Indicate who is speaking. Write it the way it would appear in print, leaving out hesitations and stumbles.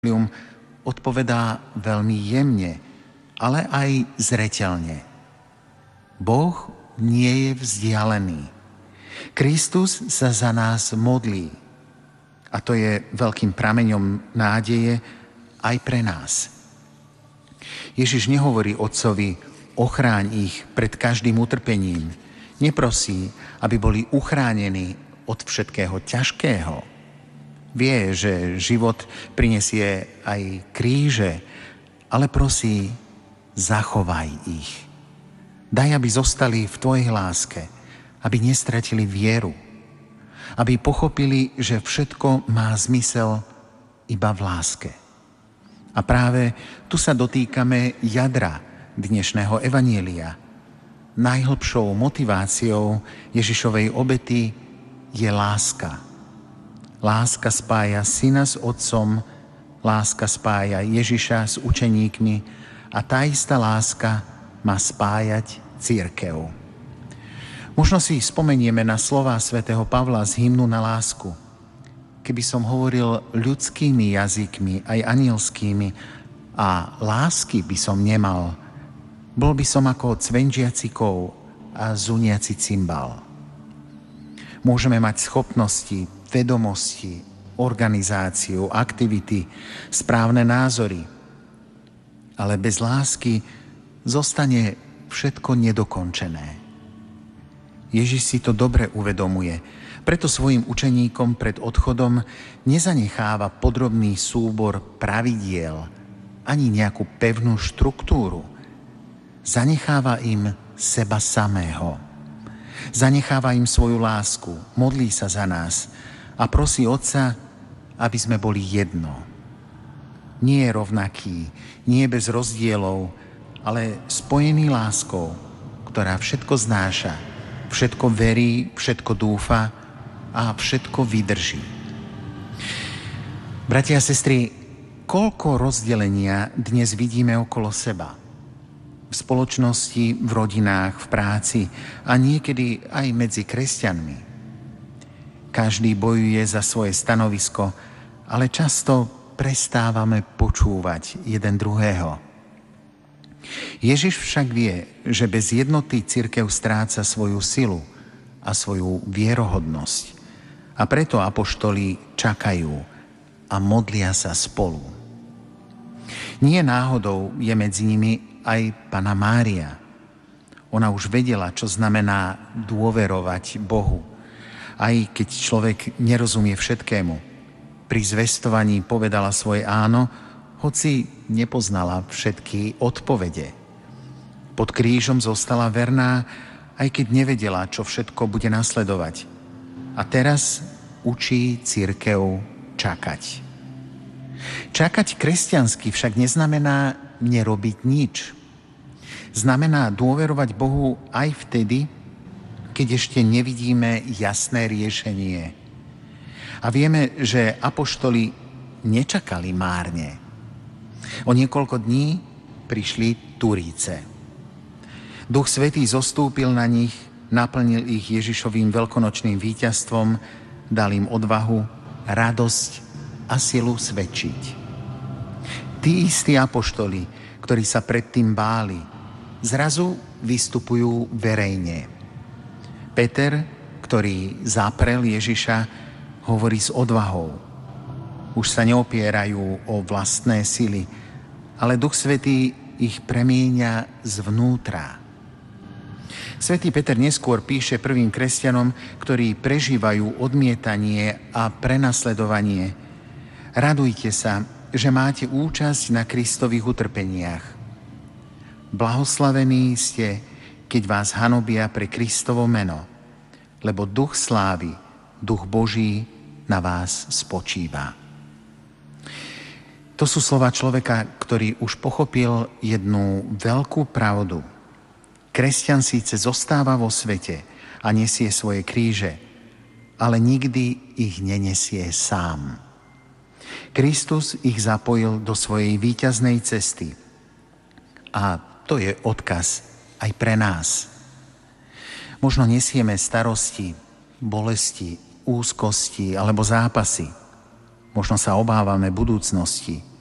Speaker 1: odpovedá veľmi jemne, ale aj zreteľne. Boh nie je vzdialený. Kristus sa za nás modlí. A to je veľkým prameňom nádeje aj pre nás. Ježiš nehovorí Otcovi, ochráň ich pred každým utrpením. Neprosí, aby boli uchránení od všetkého ťažkého. Vie, že život prinesie aj kríže, ale prosí, zachovaj ich. Daj, aby zostali v tvojej láske, aby nestratili vieru, aby pochopili, že všetko má zmysel iba v láske. A práve tu sa dotýkame jadra dnešného evanjelia. Najhlbšou motiváciou Ježišovej obety je láska. Láska spája syna s otcom, láska spája Ježiša s učeníkmi a tá istá láska má spájať cirkev. Možno si spomenieme na slová svätého Pavla z hymnu na lásku. Keby som hovoril ľudskými jazykmi, aj anielskými, a lásky by som nemal, bol by som ako cvenžiaci kov a zuniaci cymbal. Môžeme mať schopnosti, vedomosti, organizáciu, aktivity, správne názory, ale bez lásky zostane všetko nedokončené. Ježiš si to dobre uvedomuje, preto svojim učeníkom pred odchodom nezanecháva podrobný súbor pravidiel ani nejakú pevnú štruktúru. Zanecháva im seba samého. Zanecháva im svoju lásku, modlí sa za nás a prosí Otca, aby sme boli jedno. Nie rovnaký, nie bez rozdielov, ale spojený láskou, ktorá všetko znáša, všetko verí, všetko dúfa a všetko vydrží. Bratia a sestry, koľko rozdelenia dnes vidíme okolo seba? V spoločnosti, v rodinách, v práci a niekedy aj medzi kresťanmi. Každý bojuje za svoje stanovisko, ale často prestávame počúvať jeden druhého. Ježiš však vie, že bez jednoty cirkev stráca svoju silu a svoju vierohodnosť. A preto apoštoli čakajú a modlia sa spolu. Nie náhodou je medzi nimi aj Panna Mária. Ona už vedela, čo znamená dôverovať Bohu. Aj keď človek nerozumie všetkému. Pri zvestovaní povedala svoje áno, hoci nepoznala všetky odpovede. Pod krížom zostala verná, aj keď nevedela, čo všetko bude nasledovať. A teraz učí cirkev čakať. Čakať kresťansky však neznamená nerobiť nič. Znamená dôverovať Bohu aj vtedy, keď ešte nevidíme jasné riešenie. A vieme, že apoštoli nečakali márne. O niekoľko dní prišli Turíce. Duch Svätý zostúpil na nich, naplnil ich Ježišovým veľkonočným víťazstvom, dal im odvahu, radosť a silu svedčiť. Tí istí apoštoli, ktorí sa predtým báli, zrazu vystupujú verejne. Peter, ktorý zaprel Ježiša, hovorí s odvahou. Už sa neopierajú o vlastné sily, ale Duch Svätý ich premieňa zvnútra. Svätý Peter neskôr píše prvým kresťanom, ktorí prežívajú odmietanie a prenasledovanie: radujte sa, že máte účasť na Kristových utrpeniach. Blahoslavení ste, keď vás hanobia pre Kristovo meno, lebo duch slávy, duch Boží na vás spočíva. To sú slova človeka, ktorý už pochopil jednu veľkú pravdu. Kresťan síce zostáva vo svete a nesie svoje kríže, ale nikdy ich nenesie sám. Kristus ich zapojil do svojej víťaznej cesty. A to je odkaz aj pre nás. Možno nesieme starosti, bolesti, úzkosti alebo zápasy. Možno sa obávame budúcnosti,